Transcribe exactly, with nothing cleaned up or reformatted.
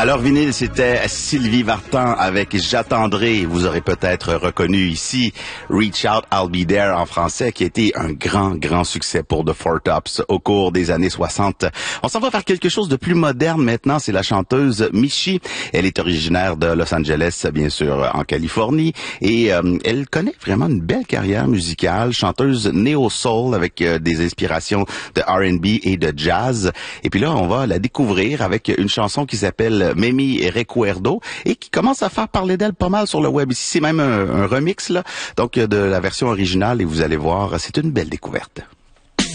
Alors vinyle, c'était Sylvie Vartan avec J'attendrai. Vous aurez peut-être reconnu ici Reach Out, I'll Be There en français, qui a été un grand, grand succès pour The Four Tops au cours des années soixante. On s'en va vers quelque chose de plus moderne maintenant. C'est la chanteuse Michie. Elle est originaire de Los Angeles, bien sûr, en Californie. Et euh, elle connaît vraiment une belle carrière musicale. Chanteuse néo-soul avec euh, des inspirations de R and B et de jazz. Et puis là, on va la découvrir avec une chanson qui s'appelle Mimi Recuerdo et qui commence à faire parler d'elle pas mal sur le web. Ici, c'est même un, un remix là, donc de la version originale et vous allez voir, c'est une belle découverte.